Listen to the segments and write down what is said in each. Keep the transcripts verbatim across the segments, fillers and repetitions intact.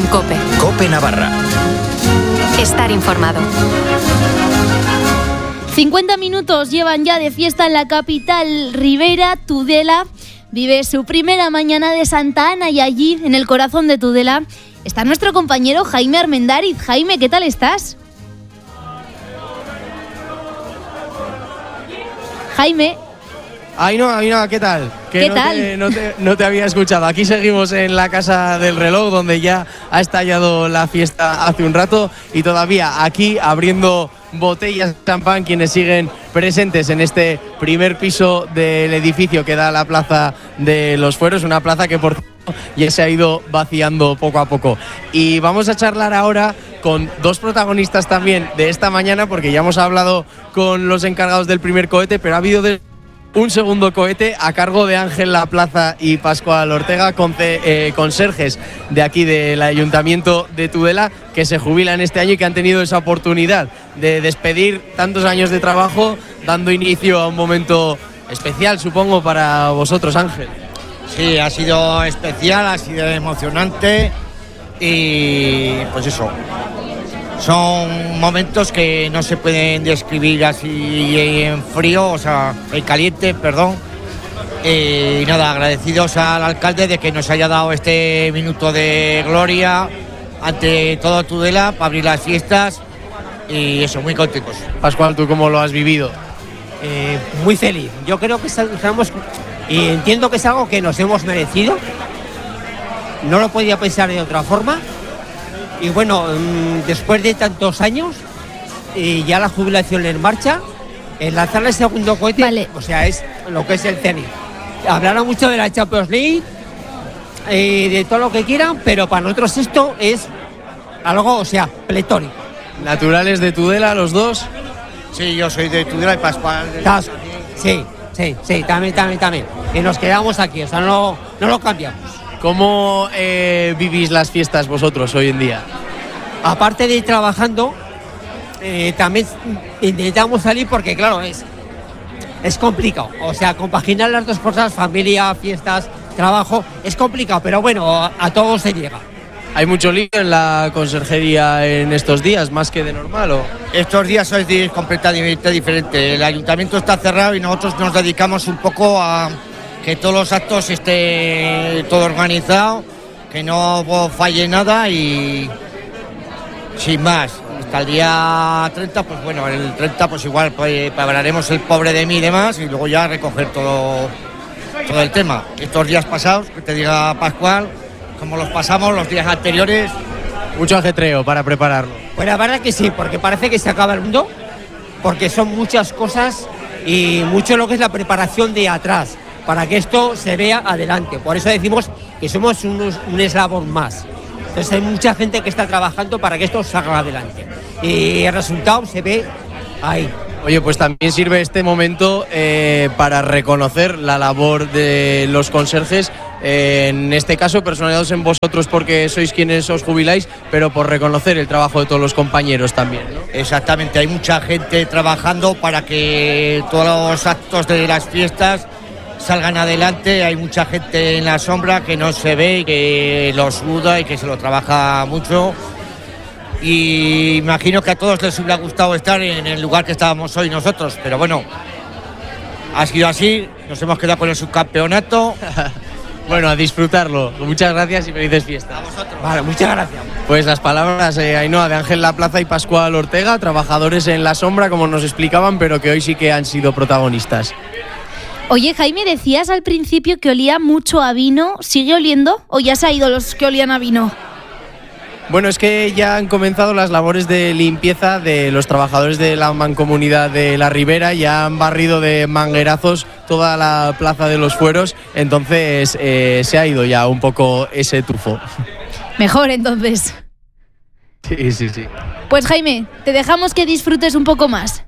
COPE. COPE Navarra. Estar informado. cincuenta minutos llevan ya de fiesta en la capital ribera. Tudela vive su primera mañana de Santa Ana y allí, en el corazón de Tudela, está nuestro compañero Jaime Armendáriz. Jaime, ¿qué tal estás? Jaime. Ainhoa, Ainhoa, ¿qué tal? Que ¿Qué no tal? Te, no, te, no te había escuchado. Aquí seguimos en la Casa del Reloj, donde ya ha estallado la fiesta hace un rato y todavía aquí abriendo botellas de champán quienes siguen presentes en este primer piso del edificio que da a la Plaza de los Fueros, una plaza que por cierto ya se ha ido vaciando poco a poco. Y vamos a charlar ahora con dos protagonistas también de esta mañana, porque ya hemos hablado con los encargados del primer cohete, pero ha habido de un segundo cohete a cargo de Ángel Laplaza y Pascual Ortega, conce, eh, conserjes de aquí del Ayuntamiento de Tudela, que se jubilan este año y que han tenido esa oportunidad de despedir tantos años de trabajo, dando inicio a un momento especial, supongo, para vosotros, Ángel. Sí, ha sido especial, ha sido emocionante y pues eso. Son momentos que no se pueden describir así en frío, o sea, en caliente, perdón. Eh, y nada, agradecidos al alcalde de que nos haya dado este minuto de gloria ante todo Tudela para abrir las fiestas y eso, muy contentos. Pascual, ¿tú cómo lo has vivido? Eh, muy feliz. Yo creo que estamos, y entiendo que es algo que nos hemos merecido. No lo podía pensar de otra forma. Y bueno, después de tantos años, y ya la jubilación en marcha, el lanzar el segundo cohete, vale. O sea, es lo que es el cenit. Hablaron mucho de la Champions League, eh, de todo lo que quieran, pero para nosotros esto es algo, o sea, pletórico. ¿Naturales de Tudela los dos? Sí, yo soy de Tudela y Pascual. Sí, sí, sí, también, también, también. Y nos quedamos aquí, o sea, no, no lo cambiamos. ¿Cómo eh, vivís las fiestas vosotros hoy en día? Aparte de ir trabajando, eh, también intentamos salir porque, claro, es, es complicado. O sea, compaginar las dos cosas, familia, fiestas, trabajo, es complicado, pero bueno, a, a todos se llega. ¿Hay mucho lío en la conserjería en estos días, más que de normal? ¿O? Estos días es completamente diferente. El ayuntamiento está cerrado y nosotros nos dedicamos un poco a que todos los actos esté todo organizado, que no falle nada y sin más. Hasta el día treinta, pues bueno, el treinta pues igual pues, hablaremos el pobre de mí y demás y luego ya recoger todo, todo el tema. Estos días pasados, que te diga Pascual, como los pasamos los días anteriores. Mucho ajetreo para prepararlo. Pues la verdad que sí, porque parece que se acaba el mundo, porque son muchas cosas y mucho lo que es la preparación de atrás, para que esto se vea adelante. Por eso decimos que somos unos, un eslabón más. Entonces hay mucha gente que está trabajando para que esto salga adelante. Y el resultado se ve ahí. Oye, pues también sirve este momento eh, para reconocer la labor de los conserjes, eh, en este caso personalizados en vosotros porque sois quienes os jubiláis, pero por reconocer el trabajo de todos los compañeros también, ¿no? Exactamente, hay mucha gente trabajando para que todos los actos de las fiestas salgan adelante. Hay mucha gente en la sombra que no se ve y que lo suda y que se lo trabaja mucho. Y imagino que a todos les hubiera gustado estar en el lugar que estábamos hoy nosotros, pero bueno, ha sido así, nos hemos quedado con el subcampeonato. Bueno, a disfrutarlo. Muchas gracias y felices fiestas. A vosotros. Vale, muchas gracias. Pues las palabras, eh, Ainhoa, de Ángel Laplaza y Pascual Ortega, trabajadores en la sombra, como nos explicaban, pero que hoy sí que han sido protagonistas. Oye, Jaime, decías al principio que olía mucho a vino. ¿Sigue oliendo o ya se ha ido los que olían a vino? Bueno, es que ya han comenzado las labores de limpieza de los trabajadores de la mancomunidad de la Ribera, ya han barrido de manguerazos toda la Plaza de los Fueros, entonces eh, se ha ido ya un poco ese tufo. Mejor, entonces. Sí, sí, sí. Pues Jaime, te dejamos que disfrutes un poco más.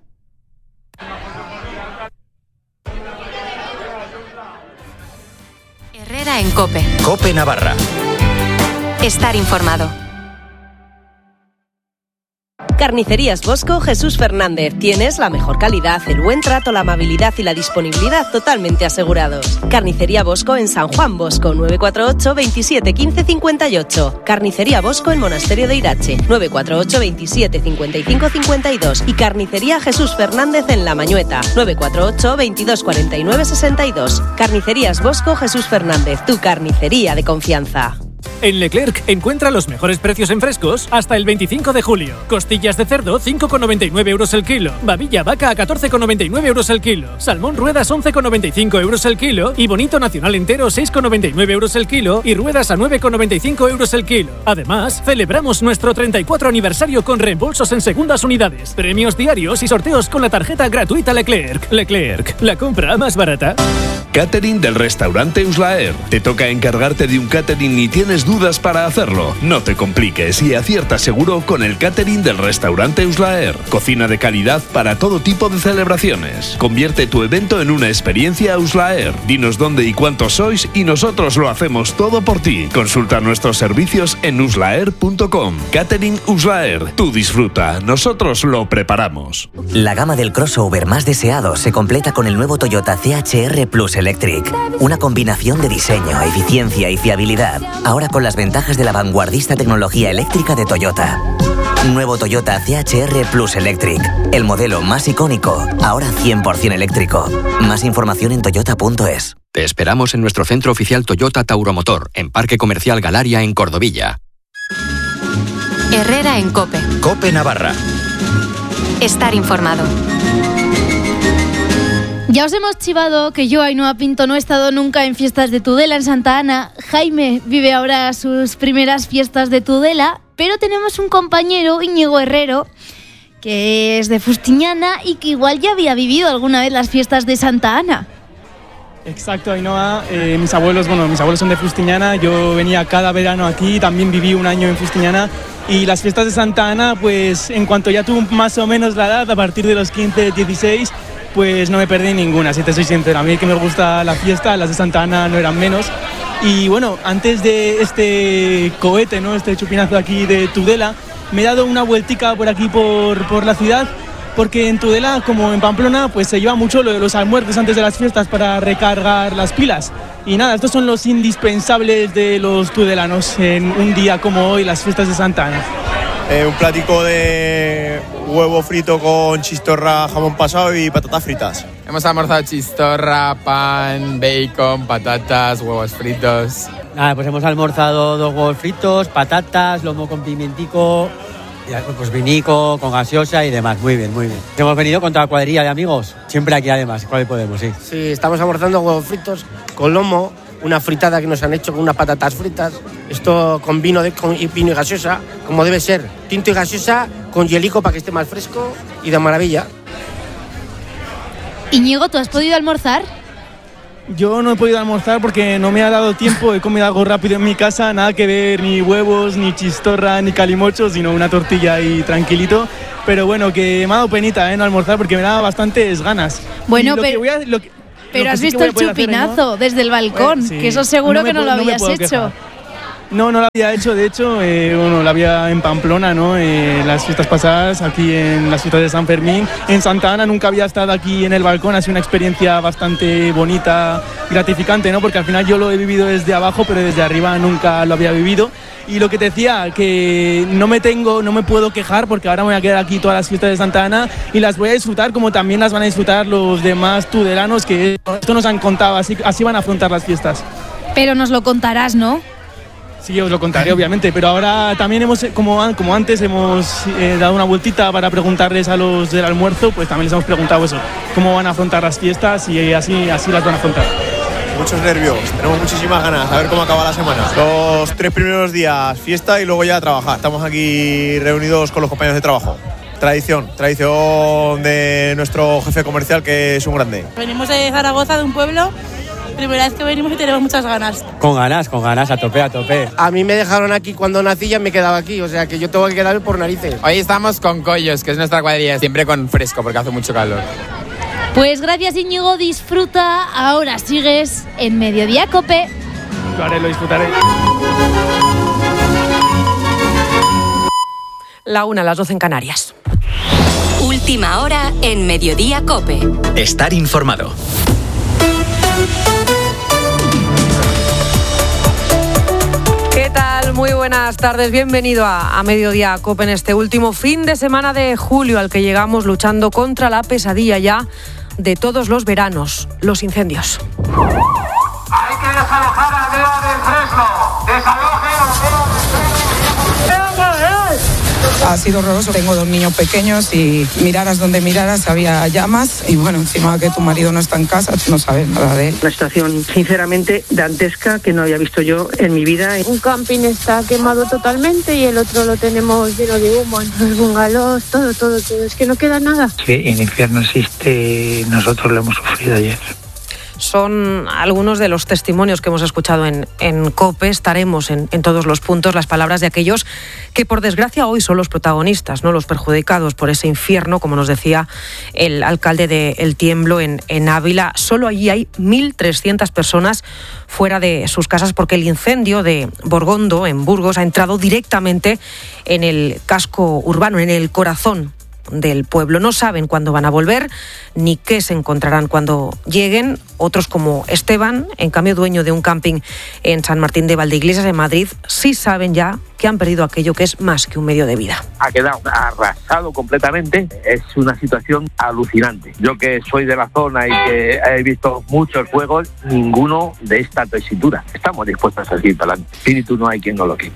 Herrera en COPE. COPE Navarra. Estar informado. Carnicerías Bosco Jesús Fernández. Tienes la mejor calidad, el buen trato, la amabilidad y la disponibilidad totalmente asegurados. Carnicería Bosco en San Juan Bosco, nueve cuatro ocho, veintisiete, quince, cincuenta y ocho. Carnicería Bosco en Monasterio de Irache, nueve cuatro ocho, veintisiete, cincuenta y cinco, cincuenta y dos. Y Carnicería Jesús Fernández en La Mañueta, nueve cuatro ocho, veintidós, cuarenta y nueve, sesenta y dos. Carnicerías Bosco Jesús Fernández, tu carnicería de confianza. En Leclerc encuentra los mejores precios en frescos hasta el veinticinco de julio. Costillas de cerdo cinco con noventa y nueve euros el kilo. Babilla vaca a catorce con noventa y nueve euros el kilo. Salmón ruedas once con noventa y cinco euros el kilo. Y bonito nacional entero seis con noventa y nueve euros el kilo. Y ruedas a nueve con noventa y cinco euros el kilo. Además, celebramos nuestro treinta y cuatro aniversario con reembolsos en segundas unidades, premios diarios y sorteos con la tarjeta gratuita Leclerc. Leclerc, la compra más barata. Catering del restaurante Uslaer. ¿Te toca encargarte de un catering y tienes dudas para hacerlo? No te compliques y acierta seguro con el catering del restaurante Uslaer. Cocina de calidad para todo tipo de celebraciones. Convierte tu evento en una experiencia Uslaer. Dinos dónde y cuántos sois y nosotros lo hacemos todo por ti. Consulta nuestros servicios en uslaer punto com. Catering Uslaer. Tú disfruta, nosotros lo preparamos. La gama del crossover más deseado se completa con el nuevo Toyota C H R Plus Electric. Una combinación de diseño, eficiencia y fiabilidad. Ahora con las ventajas de la vanguardista tecnología eléctrica de Toyota. Nuevo Toyota C H R Plus Electric. El modelo más icónico, ahora cien por ciento eléctrico. Más información en toyota punto es. Te esperamos en nuestro centro oficial Toyota Tauromotor, en Parque Comercial Galaria, en Cordovilla. Herrera en COPE. COPE Navarra. Estar informado. Ya os hemos chivado que yo, Ainhoa Pinto, no he estado nunca en fiestas de Tudela en Santa Ana. Jaime vive ahora sus primeras fiestas de Tudela, pero tenemos un compañero, Íñigo Herrero, que es de Fustiñana y que igual ya había vivido alguna vez las fiestas de Santa Ana. Exacto, Ainhoa. Eh, mis abuelos, bueno, mis abuelos son de Fustiñana. Yo venía cada verano aquí, también viví un año en Fustiñana. Y las fiestas de Santa Ana, pues en cuanto ya tuve más o menos la edad, a partir de los quince, dieciséis, pues no me perdí ninguna, si te soy sincero. A mí que me gusta la fiesta, las de Santa Ana no eran menos. Y bueno, antes de este cohete, ¿no?, este chupinazo aquí de Tudela, me he dado una vueltica por aquí, por, por la ciudad, porque en Tudela, como en Pamplona, pues se lleva mucho lo de los almuerzos antes de las fiestas para recargar las pilas. Y nada, estos son los indispensables de los tudelanos en un día como hoy, las fiestas de Santa Ana. Eh, un platico de huevo frito con chistorra, jamón pasado y patatas fritas. Hemos almorzado chistorra, pan, bacon, patatas, huevos fritos. Nada, pues hemos almorzado dos huevos fritos, patatas, lomo con pimentico, pues vinico, con gaseosa y demás. Muy bien, muy bien. Hemos venido con toda la cuadrilla de amigos, siempre aquí además, ¿cuál podemos? Sí. Sí, estamos almorzando huevos fritos con lomo, una fritada que nos han hecho con unas patatas fritas, esto con vino, de, con vino y gaseosa, como debe ser, tinto y gaseosa, con hielico para que esté más fresco y de maravilla. Íñigo, ¿tú has podido almorzar? Yo no he podido almorzar porque no me ha dado tiempo, he comido algo rápido en mi casa, nada que ver, ni huevos, ni chistorra, ni calimocho, sino una tortilla y tranquilito. Pero bueno, que me ha dado penita, ¿eh?, no almorzar porque me daba bastantes ganas. Bueno, pero... A, lo que, pero has sí visto el chupinazo hacer, ¿no?, desde el balcón, bueno, sí, que eso seguro no que no lo habías no hecho. Quejar. No, no lo había hecho, de hecho, eh, bueno, lo había en Pamplona, ¿no?, eh, las fiestas pasadas, aquí en las fiestas de San Fermín. En Santa Ana nunca había estado aquí en el balcón, ha sido una experiencia bastante bonita, gratificante, ¿no?, porque al final yo lo he vivido desde abajo, pero desde arriba nunca lo había vivido. Y lo que te decía, que no me tengo, no me puedo quejar porque ahora me voy a quedar aquí todas las fiestas de Santa Ana y las voy a disfrutar como también las van a disfrutar los demás tudelanos, que esto nos han contado, así, así van a afrontar las fiestas. Pero nos lo contarás, ¿no? Sí, os lo contaré, obviamente, pero ahora también hemos, como, como antes hemos eh, dado una vueltita para preguntarles a los del almuerzo, pues también les hemos preguntado eso, cómo van a afrontar las fiestas y así, así las van a afrontar. Muchos nervios, tenemos muchísimas ganas, a ver cómo acaba la semana. Los tres primeros días fiesta y luego ya a trabajar. Estamos aquí reunidos con los compañeros de trabajo. Tradición, tradición de nuestro jefe comercial, que es un grande. Venimos de Zaragoza, de un pueblo. Primera vez que venimos y tenemos muchas ganas. Con ganas, con ganas, a tope, a tope. A mí me dejaron aquí cuando nací, ya me he quedado aquí, o sea que yo tengo que quedarme por narices. Hoy estamos con Collos, que es nuestra cuadrilla, siempre con fresco porque hace mucho calor. Pues gracias, Íñigo, disfruta. Ahora sigues en Mediodía Cope. Lo haré, lo disfrutaré. La una a las doce en Canarias. Última hora en Mediodía COPE. Estar informado. ¿Qué tal? Muy buenas tardes. Bienvenido a, a Mediodía COPE en este último fin de semana de julio al que llegamos luchando contra la pesadilla ya de todos los veranos, los incendios. Hay que desalojar a Aldea del Fresno. Desalojen a Aldea del Fresno. Ha sido horroroso. Tengo dos niños pequeños y miraras donde miraras había llamas y bueno, encima que tu marido no está en casa, tú no sabes nada de él. Una situación sinceramente dantesca que no había visto yo en mi vida. Un camping está quemado totalmente y el otro lo tenemos lleno de humo, los bungalows, todo, todo, todo. Es que no queda nada. Sí, el infierno existe, nosotros lo hemos sufrido ayer. Son algunos de los testimonios que hemos escuchado en, en COPE. Estaremos en, en todos los puntos las palabras de aquellos que por desgracia hoy son los protagonistas, no los perjudicados por ese infierno, como nos decía el alcalde de El Tiemblo en, en Ávila. Solo allí hay mil trescientas personas fuera de sus casas porque el incendio de Borgondo, en Burgos, ha entrado directamente en el casco urbano, en el corazón del pueblo. No saben cuándo van a volver ni qué se encontrarán cuando lleguen. Otros, como Esteban, en cambio dueño de un camping en San Martín de Valdeiglesias, en Madrid, sí saben ya que han perdido aquello que es más que un medio de vida. Ha quedado arrasado completamente. Es una situación alucinante. Yo, que soy de la zona y que he visto muchos fuegos, ninguno de esta tesitura. Estamos dispuestos a seguir para adelante. Espíritu no hay quien no lo quiera.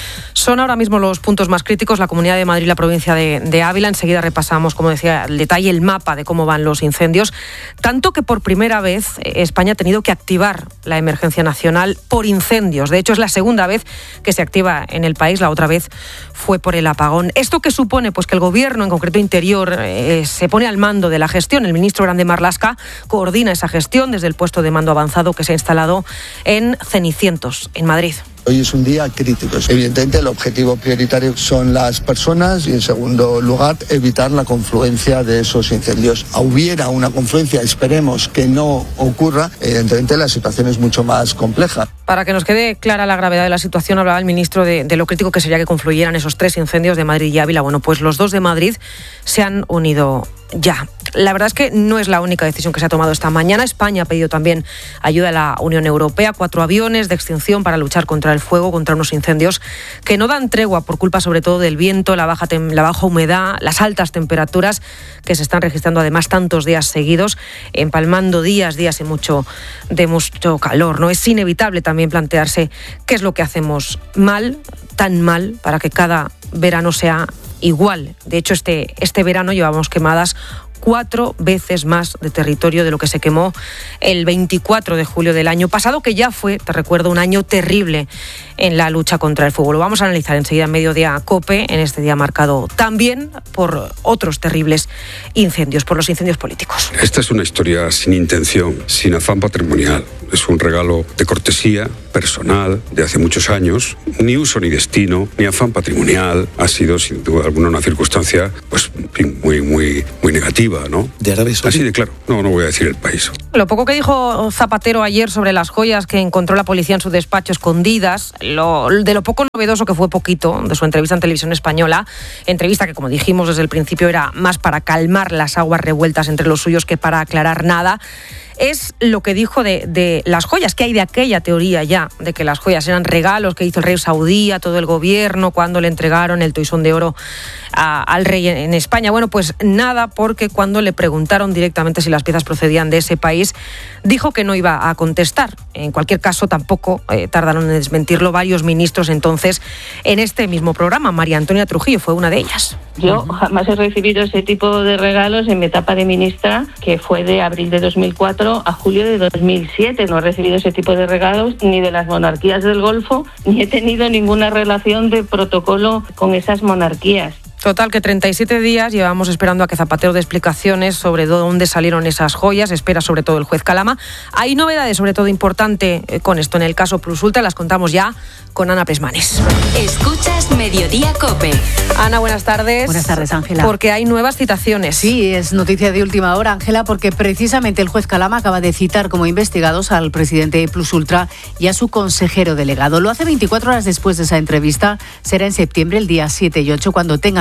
Son ahora mismo los puntos más críticos, la Comunidad de Madrid y la provincia de, de Ávila. Enseguida repasamos, como decía, el detalle, el mapa de cómo van los incendios. Tanto que por primera vez España ha tenido que activar la emergencia nacional por incendios. De hecho, es la segunda vez que se activa en el país. La otra vez fue por el apagón. ¿Esto qué supone? Pues que el Gobierno, en concreto Interior, eh, se pone al mando de la gestión. El ministro Grande Marlaska coordina esa gestión desde el puesto de mando avanzado que se ha instalado en Cenicientos, en Madrid. Hoy es un día crítico. Evidentemente el objetivo prioritario son las personas y en segundo lugar evitar la confluencia de esos incendios. Hubiera una confluencia, esperemos que no ocurra, evidentemente la situación es mucho más compleja. Para que nos quede clara la gravedad de la situación, hablaba el ministro de, de lo crítico que sería que confluyeran esos tres incendios de Madrid y Ávila. Bueno, pues los dos de Madrid se han unido ya. La verdad es que no es la única decisión que se ha tomado esta mañana. España ha pedido también ayuda a la Unión Europea, cuatro aviones de extinción para luchar contra el fuego, contra unos incendios que no dan tregua por culpa sobre todo del viento, la baja, tem- la baja humedad, las altas temperaturas que se están registrando además tantos días seguidos, empalmando días, días y mucho, de mucho calor, ¿no? Es inevitable también plantearse qué es lo que hacemos mal, tan mal, para que cada verano sea igual. De hecho, este, este verano llevamos quemadas cuatro veces más de territorio de lo que se quemó el veinticuatro de julio del año pasado, que ya fue, te recuerdo, un año terrible en la lucha contra el fuego. Lo vamos a analizar enseguida en Mediodía COPE, en este día marcado también por otros terribles incendios, por los incendios políticos. Esta es una historia sin intención, sin afán patrimonial. Es un regalo de cortesía personal de hace muchos años, ni uso ni destino, ni afán patrimonial. Ha sido, sin duda alguna, una circunstancia pues muy, muy, muy negativa, ¿no? De Arabia Saudí. Así de claro. No, no voy a decir el país. Lo poco que dijo Zapatero ayer sobre las joyas que encontró la policía en su despacho escondidas, lo, de lo poco novedoso que fue poquito de su entrevista en Televisión Española, entrevista que, como dijimos desde el principio, era más para calmar las aguas revueltas entre los suyos que para aclarar nada, es lo que dijo de, de las joyas, que hay de aquella teoría ya, de que las joyas eran regalos que hizo el rey saudí a todo el gobierno cuando le entregaron el toisón de oro a, al rey en, en España. Bueno, pues nada, porque cuando le preguntaron directamente si las piezas procedían de ese país, dijo que no iba a contestar. En cualquier caso, tampoco eh, tardaron en desmentirlo varios ministros entonces en este mismo programa. María Antonia Trujillo fue una de ellas. Yo jamás he recibido ese tipo de regalos en mi etapa de ministra, que fue de abril de dos mil cuatro a julio de dos mil siete. No he recibido ese tipo de regalos ni de las monarquías del Golfo, ni he tenido ninguna relación de protocolo con esas monarquías. Total, que treinta y siete días llevamos esperando a que Zapatero dé explicaciones sobre dónde salieron esas joyas. Espera sobre todo el juez Calama. Hay novedades, sobre todo importante con esto en el caso Plus Ultra. Las contamos ya con Ana Pesmanes. Escuchas Mediodía COPE. Ana, buenas tardes. Buenas tardes, Ángela. Porque hay nuevas citaciones. Sí, es noticia de última hora, Ángela, porque precisamente el juez Calama acaba de citar como investigados al presidente de Plus Ultra y a su consejero delegado. Lo hace veinticuatro horas después de esa entrevista. Será en septiembre, el día siete y ocho, cuando tengan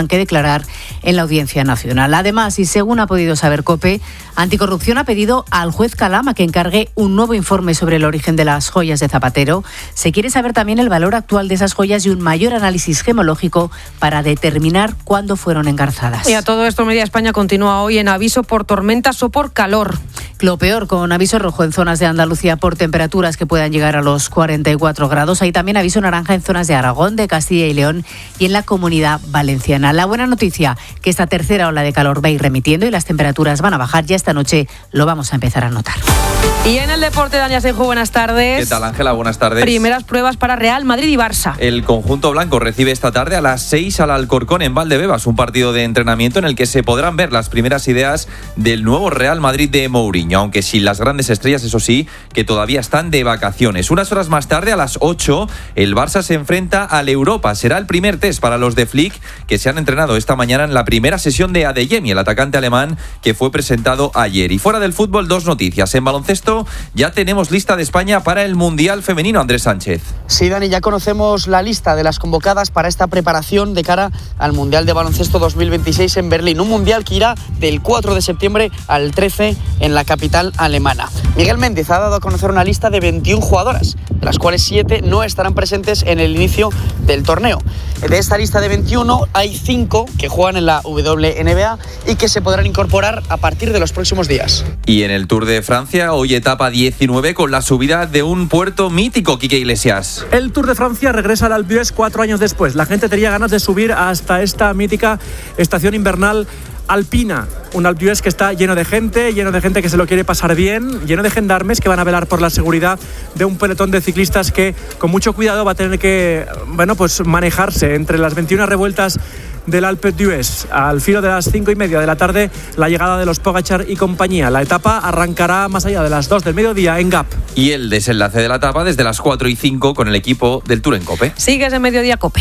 tendrán que declarar en la Audiencia Nacional. Además, y según ha podido saber COPE, Anticorrupción ha pedido al juez Calama que encargue un nuevo informe sobre el origen de las joyas de Zapatero. Se quiere saber también el valor actual de esas joyas y un mayor análisis gemológico para determinar cuándo fueron engarzadas. Y a todo esto, Media España continúa hoy en aviso por tormentas o por calor. Lo peor, con aviso rojo en zonas de Andalucía por temperaturas que puedan llegar a los cuarenta y cuatro grados. Hay también aviso naranja en zonas de Aragón, de Castilla y León y en la Comunidad Valenciana. La buena noticia, que esta tercera ola de calor va a ir remitiendo y las temperaturas van a bajar. Ya esta noche lo vamos a empezar a notar. Y en el deporte, Dani Asenjo, buenas tardes. ¿Qué tal, Ángela? Buenas tardes. Primeras pruebas para Real Madrid y Barça. El conjunto blanco recibe esta tarde a las seis al Alcorcón en Valdebebas, un partido de entrenamiento en el que se podrán ver las primeras ideas del nuevo Real Madrid de Mourinho, aunque sin las grandes estrellas, eso sí, que todavía están de vacaciones. Unas horas más tarde, a las ocho, el Barça se enfrenta al Europa. Será el primer test para los de Flick, que se han entrenado esta mañana en la primera sesión de Adeyemi, el atacante alemán que fue presentado ayer. Y fuera del fútbol, dos noticias. En baloncesto ya tenemos lista de España para el Mundial Femenino, Andrés Sánchez. Sí, Dani, ya conocemos la lista de las convocadas para esta preparación de cara al Mundial de Baloncesto dos mil veintiséis en Berlín. Un Mundial que irá del cuatro de septiembre al trece en la capital alemana. Miguel Méndez ha dado a conocer una lista de veintiuna jugadoras, de las cuales siete no estarán presentes en el inicio del torneo. De esta lista de veintiuno hay cinco que juegan en la W N B A y que se podrán incorporar a partir de los próximos días. Y en el Tour de Francia, hoy etapa diecinueve con la subida de un puerto mítico, Quique Iglesias. El Tour de Francia regresa al Alpe d'Huez cuatro años después. La gente tenía ganas de subir hasta esta mítica estación invernal alpina, un Alpe d'Huez que está lleno de gente, lleno de gente que se lo quiere pasar bien, lleno de gendarmes que van a velar por la seguridad de un pelotón de ciclistas que con mucho cuidado va a tener que, bueno, pues manejarse entre las veintiuna revueltas del Alpe d'Huez. Al filo de las cinco y media de la tarde, la llegada de los Pogačar y compañía. La etapa arrancará más allá de las dos del mediodía en Gap. Y el desenlace de la etapa desde las cuatro y cinco con el equipo del Tour en COPE. Sigues en Mediodía COPE.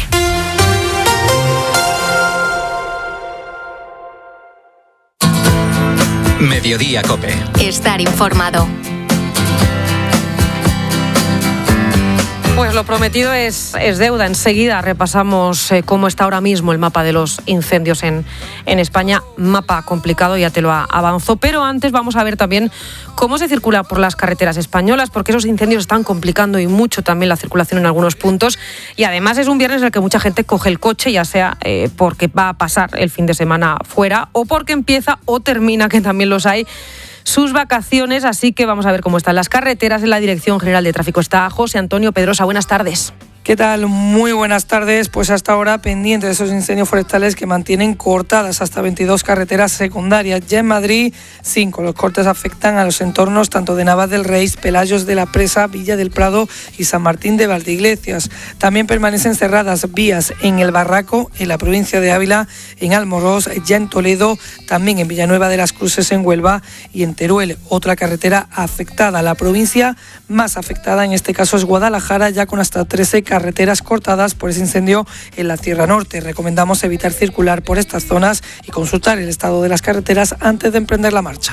Mediodía COPE. Estar informado. Pues lo prometido es, es deuda. Enseguida repasamos eh, cómo está ahora mismo el mapa de los incendios en, en España. Mapa complicado, ya te lo avanzo. Pero antes vamos a ver también cómo se circula por las carreteras españolas, porque esos incendios están complicando y mucho también la circulación en algunos puntos. Y además es un viernes en el que mucha gente coge el coche, ya sea eh, porque va a pasar el fin de semana fuera o porque empieza o termina, que también los hay, sus vacaciones, así que vamos a ver cómo están las carreteras. En la Dirección General de Tráfico está José Antonio Pedrosa. Buenas tardes. ¿Qué tal? Muy buenas tardes. Pues hasta ahora pendiente de esos incendios forestales que mantienen cortadas hasta veintidós carreteras secundarias. Ya en Madrid, cinco. Los cortes afectan a los entornos tanto de Navas del Rey, Pelayos de la Presa, Villa del Prado y San Martín de Valdeiglesias. También permanecen cerradas vías en El Barraco, en la provincia de Ávila, en Almorós, ya en Toledo, también en Villanueva de las Cruces en Huelva y en Teruel. Otra carretera afectada. La provincia más afectada en este caso es Guadalajara, ya con hasta trece carreteras carreteras cortadas por ese incendio en la Sierra Norte. Recomendamos evitar circular por estas zonas y consultar el estado de las carreteras antes de emprender la marcha.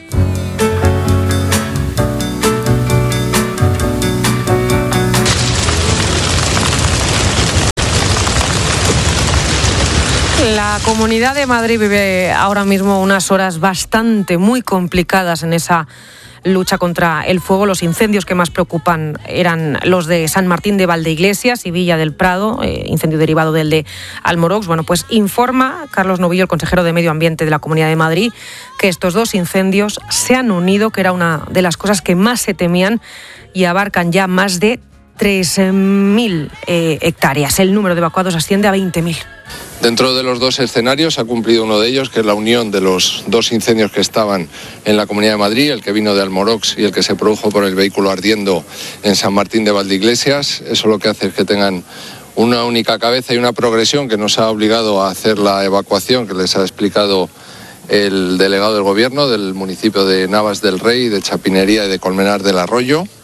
La Comunidad de Madrid vive ahora mismo unas horas bastante, muy complicadas en esa lucha contra el fuego. Los incendios que más preocupan eran los de San Martín de Valdeiglesias y Villa del Prado, eh, incendio derivado del de Almorox. Bueno, pues informa Carlos Novillo, el consejero de Medio Ambiente de la Comunidad de Madrid, que estos dos incendios se han unido, que era una de las cosas que más se temían, y abarcan ya más de tres mil eh, hectáreas. El número de evacuados asciende a veinte mil. Dentro de los dos escenarios ha cumplido uno de ellos, que es la unión de los dos incendios que estaban en la Comunidad de Madrid, el que vino de Almorox y el que se produjo por el vehículo ardiendo en San Martín de Valdeiglesias. Eso lo que hace es que tengan una única cabeza y una progresión que nos ha obligado a hacer la evacuación que les ha explicado el delegado del Gobierno del municipio de Navas del Rey, de Chapinería y de Colmenar del Arroyo.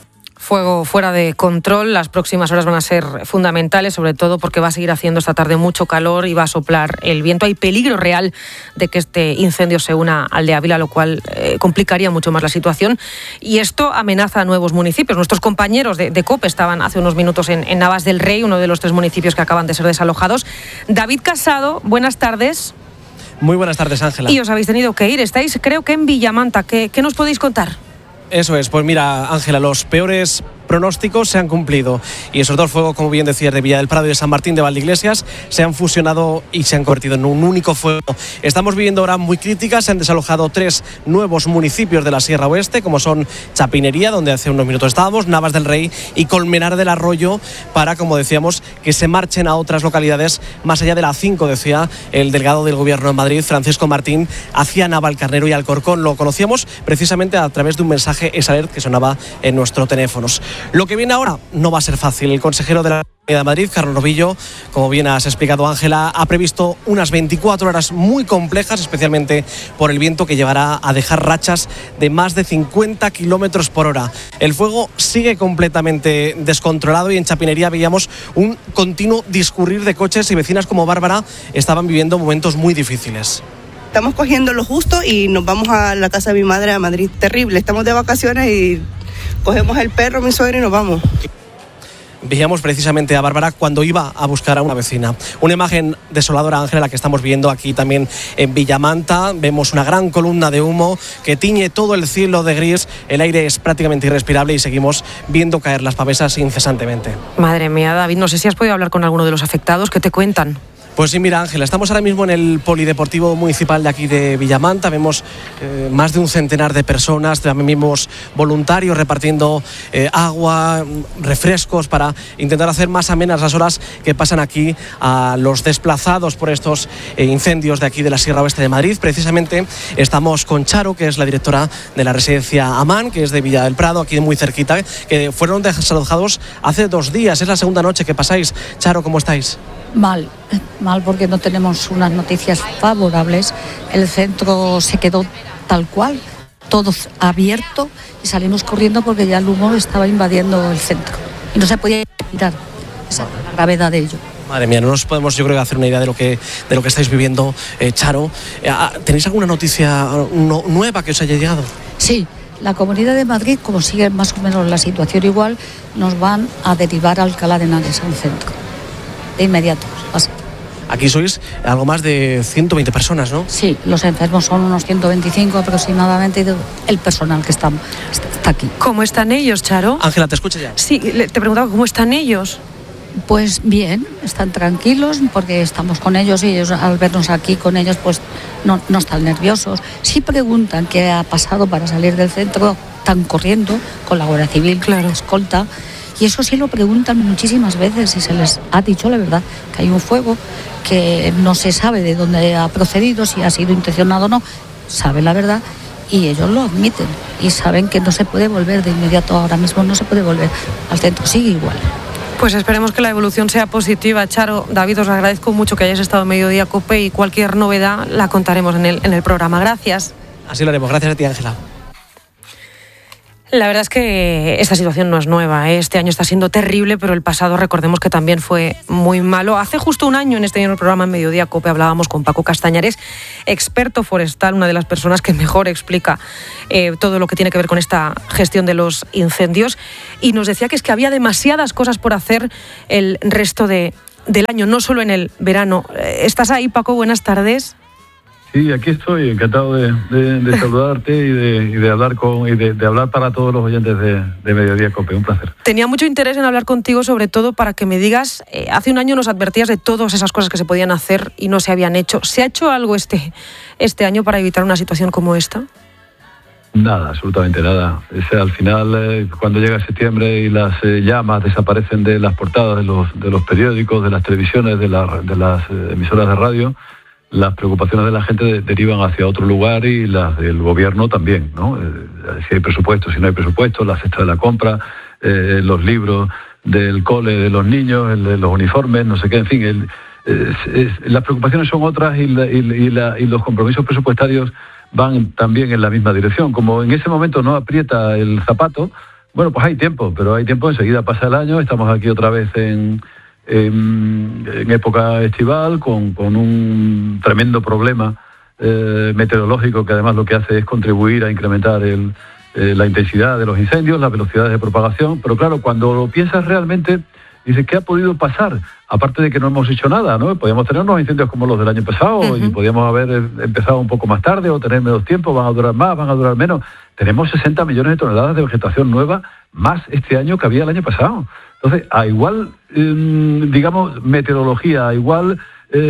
fuego fuera de control. Las próximas horas van a ser fundamentales, sobre todo porque va a seguir haciendo esta tarde mucho calor y va a soplar el viento. Hay peligro real de que este incendio se una al de Ávila, lo cual eh, complicaría mucho más la situación. Y esto amenaza a nuevos municipios. Nuestros compañeros de, de COPE estaban hace unos minutos en, en Navas del Rey, uno de los tres municipios que acaban de ser desalojados. David Casado, buenas tardes. Muy buenas tardes, Ángela. Y os habéis tenido que ir. Estáis, creo que en Villamanta. ¿Qué, qué nos podéis contar? Eso es, pues mira, Ángela, los peores pronósticos se han cumplido y sobre todo el fuego, como bien decías, de Villa del Prado y de San Martín de Valdeiglesias se han fusionado y se han convertido en un único fuego. Estamos viviendo horas muy críticas, se han desalojado tres nuevos municipios de la Sierra Oeste, como son Chapinería, donde hace unos minutos estábamos, Navas del Rey y Colmenar del Arroyo, para, como decíamos, que se marchen a otras localidades más allá de la cinco, decía el delegado del Gobierno en Madrid, Francisco Martín, hacia Navalcarnero y Alcorcón. Lo conocíamos precisamente a través de un mensaje S A L E R T que sonaba en nuestro teléfonos. Lo que viene ahora no va a ser fácil. El consejero de la Comunidad de Madrid, Carlos Novillo, como bien has explicado, Ángela, ha previsto unas veinticuatro horas muy complejas, especialmente por el viento que llevará a dejar rachas de más de cincuenta kilómetros por hora. El fuego sigue completamente descontrolado y en Chapinería veíamos un continuo discurrir de coches y vecinas como Bárbara estaban viviendo momentos muy difíciles. Estamos cogiendo lo justo y nos vamos a la casa de mi madre a Madrid. Terrible, estamos de vacaciones y cogemos el perro, mi suegra y nos vamos. Veíamos precisamente a Bárbara cuando iba a buscar a una vecina. Una imagen desoladora, Ángela, la que estamos viendo aquí también en Villamanta. Vemos una gran columna de humo que tiñe todo el cielo de gris. El aire es prácticamente irrespirable y seguimos viendo caer las pavesas incesantemente. Madre mía, David, no sé si has podido hablar con alguno de los afectados. ¿Qué te cuentan? Pues sí, mira, Ángela, estamos ahora mismo en el Polideportivo Municipal de aquí de Villamanta. Vemos eh, más de un centenar de personas, también vemos voluntarios repartiendo eh, agua, refrescos para intentar hacer más amenas las horas que pasan aquí a los desplazados por estos eh, incendios de aquí de la Sierra Oeste de Madrid. Precisamente estamos con Charo, que es la directora de la residencia Amán, que es de Villa del Prado, aquí muy cerquita, que fueron desalojados hace dos días. Es la segunda noche que pasáis. Charo, ¿cómo estáis? Mal, mal porque no tenemos unas noticias favorables. El centro se quedó tal cual, todo abierto y salimos corriendo porque ya el humo estaba invadiendo el centro y no se podía evitar. Esa es la gravedad de ello. Madre mía, no nos podemos, yo creo, hacer una idea de lo que, de lo que estáis viviendo, eh, Charo. Eh, ¿Tenéis alguna noticia no, nueva que os haya llegado? Sí. La Comunidad de Madrid, como sigue más o menos la situación igual, nos van a derivar a Alcalá de Henares, a un centro. De inmediato. Así. Aquí sois algo más de ciento veinte personas, ¿no? Sí, los enfermos son unos ciento veinticinco aproximadamente y el personal que está, está aquí. ¿Cómo están ellos, Charo? Ángela, ¿te escucha ya? Sí, te preguntaba cómo están ellos. Pues bien, están tranquilos porque estamos con ellos y ellos al vernos aquí con ellos pues no, no están nerviosos. Sí preguntan qué ha pasado para salir del centro, están corriendo con la Guardia Civil, claro, escolta. Y eso sí lo preguntan muchísimas veces y se les ha dicho la verdad, que hay un fuego, que no se sabe de dónde ha procedido, si ha sido intencionado o no, saben la verdad y ellos lo admiten y saben que no se puede volver de inmediato, ahora mismo no se puede volver al centro, sigue igual. Pues esperemos que la evolución sea positiva. Charo, David, os agradezco mucho que hayáis estado en Mediodía COPE y cualquier novedad la contaremos en el, en el programa. Gracias. Así lo haremos. Gracias a ti, Ángela. La verdad es que esta situación no es nueva, ¿eh? Este año está siendo terrible, pero el pasado recordemos que también fue muy malo. Hace justo un año en este mismo programa en Mediodía COPE hablábamos con Paco Castañares, experto forestal, una de las personas que mejor explica eh, todo lo que tiene que ver con esta gestión de los incendios, y nos decía que es que había demasiadas cosas por hacer el resto de, del año, no solo en el verano. ¿Estás ahí, Paco? Buenas tardes. Sí, aquí estoy, encantado de, de, de saludarte y de, y de hablar con y de, de hablar para todos los oyentes de, de Mediodía COPE. Un placer. Tenía mucho interés en hablar contigo, sobre todo para que me digas, eh, hace un año nos advertías de todas esas cosas que se podían hacer y no se habían hecho. ¿Se ha hecho algo este, este año para evitar una situación como esta? Nada, absolutamente nada. Es, al final, eh, cuando llega septiembre y las eh, llamas desaparecen de las portadas de los, de los periódicos, de las televisiones, de, la, de las eh, emisoras de radio, las preocupaciones de la gente de, derivan hacia otro lugar y las del gobierno también, ¿no? Eh, si hay presupuesto, si no hay presupuesto, la cesta de la compra, eh, los libros del cole de los niños, el de los uniformes, no sé qué, en fin, el, es, es, las preocupaciones son otras y, la, y, y, la, y los compromisos presupuestarios van también en la misma dirección. Como en ese momento no aprieta el zapato, Bueno, pues hay tiempo, pero hay tiempo, enseguida pasa el año, estamos aquí otra vez en, en, en época estival, con, con un tremendo problema eh, meteorológico que además lo que hace es contribuir a incrementar el, eh, la intensidad de los incendios, las velocidades de propagación, pero claro, cuando lo piensas realmente, dices, ¿qué ha podido pasar? Aparte de que no hemos hecho nada, ¿no? Podíamos tener unos incendios como los del año pasado, uh-huh. y podíamos haber empezado un poco más tarde o tener menos tiempo, van a durar más, van a durar menos. Tenemos sesenta millones de toneladas de vegetación nueva, más este año que había el año pasado. Entonces, a igual, eh, digamos, meteorología, a igual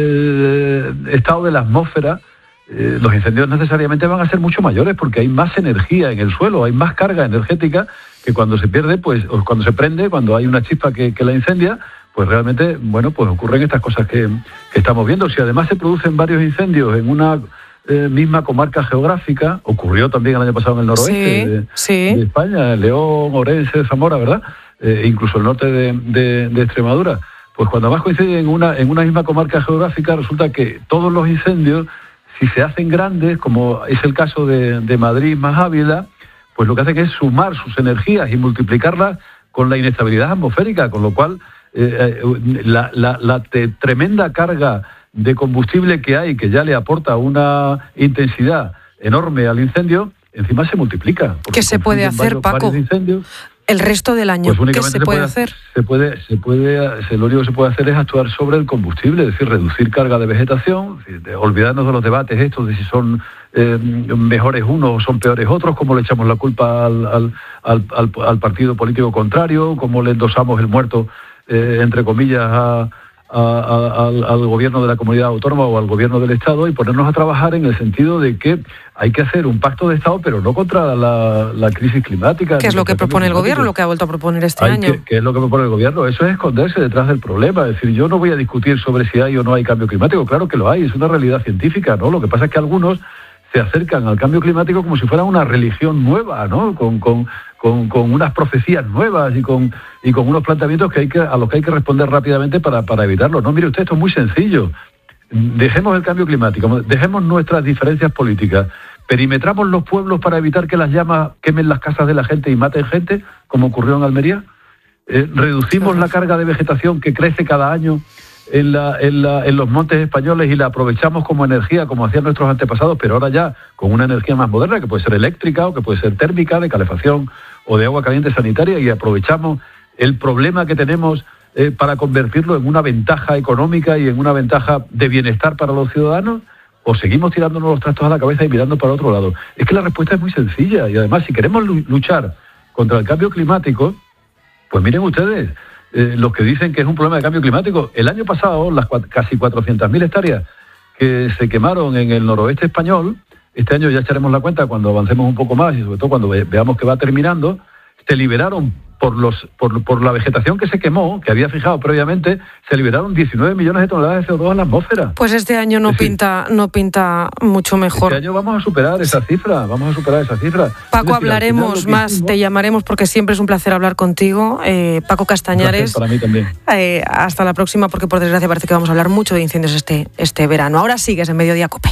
eh, estado de la atmósfera, eh, los incendios necesariamente van a ser mucho mayores porque hay más energía en el suelo, hay más carga energética que cuando se pierde, pues, o cuando se prende, cuando hay una chispa que, que la incendia, pues realmente, bueno, pues ocurren estas cosas que, que estamos viendo. Si además se producen varios incendios en una eh, misma comarca geográfica, ocurrió también el año pasado en el noroeste sí, de, sí. de España, León, Orense, Zamora, ¿verdad? Eh, incluso el norte de, de, de Extremadura. Pues cuando más coinciden en una, en una misma comarca geográfica, resulta que todos los incendios, si se hacen grandes, como es el caso de, de Madrid más Ávila, pues lo que hace que es sumar sus energías y multiplicarlas con la inestabilidad atmosférica, con lo cual eh, la, la, la te, tremenda carga de combustible que hay, que ya le aporta una intensidad enorme al incendio, encima se multiplica. ¿Qué se puede hacer, varios, Paco? Varios incendios. El resto del año, pues ¿qué se, se puede hacer? Se puede, se puede, se, lo único que se puede hacer es actuar sobre el combustible, es decir, reducir carga de vegetación, de, olvidarnos de los debates estos de si son eh, mejores unos o son peores otros, cómo le echamos la culpa al, al, al, al, al partido político contrario, cómo le endosamos el muerto, eh, entre comillas, a... A, a, al, al gobierno de la comunidad autónoma o al gobierno del Estado, y ponernos a trabajar en el sentido de que hay que hacer un pacto de Estado, pero no contra la, la crisis climática. ¿Qué es lo que propone el gobierno, lo que ha vuelto a proponer este hay año? Que, ¿Qué es lo que propone el gobierno? Eso es esconderse detrás del problema. Es decir, yo no voy a discutir sobre si hay o no hay cambio climático. Claro que lo hay, es una realidad científica, ¿no? Lo que pasa es que algunos se acercan al cambio climático como si fuera una religión nueva, ¿no? Con, con, con, con unas profecías nuevas y con, y con unos planteamientos que hay que, a los que hay que responder rápidamente para, para evitarlo. No, mire usted, esto es muy sencillo. Dejemos el cambio climático, dejemos nuestras diferencias políticas, perimetramos los pueblos para evitar que las llamas quemen las casas de la gente y maten gente, como ocurrió en Almería. Eh, reducimos la carga de vegetación que crece cada año en, la, en, la, en los montes españoles y la aprovechamos como energía, como hacían nuestros antepasados, pero ahora ya con una energía más moderna, que puede ser eléctrica o que puede ser térmica, de calefacción o de agua caliente sanitaria, y aprovechamos el problema que tenemos eh, para convertirlo en una ventaja económica y en una ventaja de bienestar para los ciudadanos, o seguimos tirándonos los trastos a la cabeza y mirando para otro lado. Es que la respuesta es muy sencilla, y además si queremos luchar contra el cambio climático, pues miren ustedes, Eh, los que dicen que es un problema de cambio climático. El año pasado, las cua- casi cuatrocientas mil hectáreas que se quemaron en el noroeste español, este año ya echaremos la cuenta cuando avancemos un poco más y sobre todo cuando ve- veamos que va terminando, se liberaron por los por, por la vegetación que se quemó, que había fijado previamente, se liberaron diecinueve millones de toneladas de C O dos en la atmósfera. Pues este año no pinta no pinta mucho mejor. Este año vamos a superar esa cifra, vamos a superar esa cifra. Paco, decir, hablaremos final, más, te llamaremos porque siempre es un placer hablar contigo. Eh, Paco Castañares, para mí también. Eh, hasta la próxima, porque por desgracia parece que vamos a hablar mucho de incendios este, este verano. Ahora sigues en Mediodía COPE.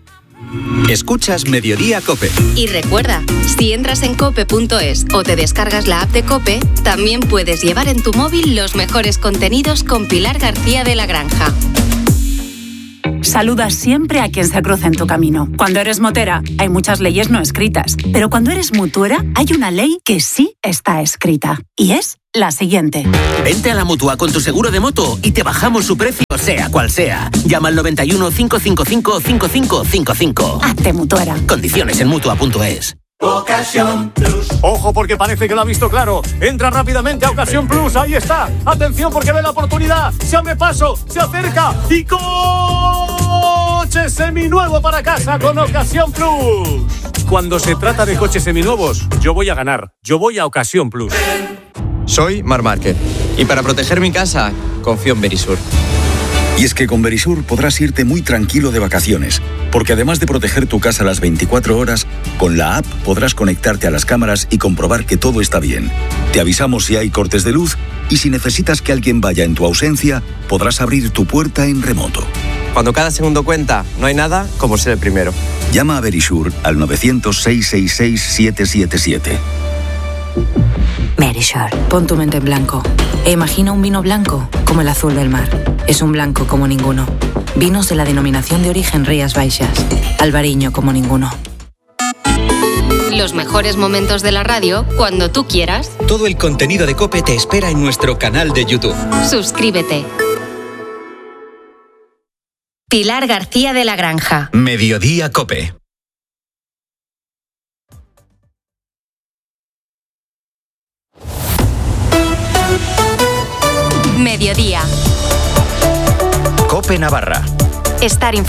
Escuchas Mediodía COPE. Y recuerda, si entras en cope punto es o te descargas la app de COPE, también puedes llevar en tu móvil los mejores contenidos con Pilar García de la Granja. Saluda siempre a quien se cruza en tu camino. Cuando eres motera, hay muchas leyes no escritas. Pero cuando eres mutuera, hay una ley que sí está escrita. Y es la siguiente. Vente a la Mutua con tu seguro de moto y te bajamos su precio, sea cual sea. Llama al noventa y uno, cinco cinco cinco, cinco cinco cinco cinco. Hazte mutuera. Condiciones en mutua punto es. Ocasión Plus. Ojo, porque parece que lo ha visto claro. Entra rápidamente a Ocasión Plus, ahí está. Atención, porque ve la oportunidad. Se abre paso, se acerca y coche seminuevo para casa con Ocasión Plus. Cuando se trata de coches seminuevos, yo voy a ganar. Yo voy a Ocasión Plus. Soy Mar Márquez y para proteger mi casa, confío en Verisur. Y es que con Verisur podrás irte muy tranquilo de vacaciones, porque además de proteger tu casa las veinticuatro horas, con la app podrás conectarte a las cámaras y comprobar que todo está bien. Te avisamos si hay cortes de luz y si necesitas que alguien vaya en tu ausencia, podrás abrir tu puerta en remoto. Cuando cada segundo cuenta, no hay nada como ser el primero. Llama a Verisur al novecientos, seiscientos sesenta y seis, siete siete siete. Merisure. Pon tu mente en blanco e imagina un vino blanco como el azul del mar. Es un blanco como ninguno. Vinos de la denominación de origen Rías Baixas. Albariño como ninguno. Los mejores momentos de la radio cuando tú quieras. Todo el contenido de COPE te espera en nuestro canal de YouTube. Suscríbete. Pilar García de la Granja. Mediodía COPE. Mediodía. COPE Navarra. Estar informado.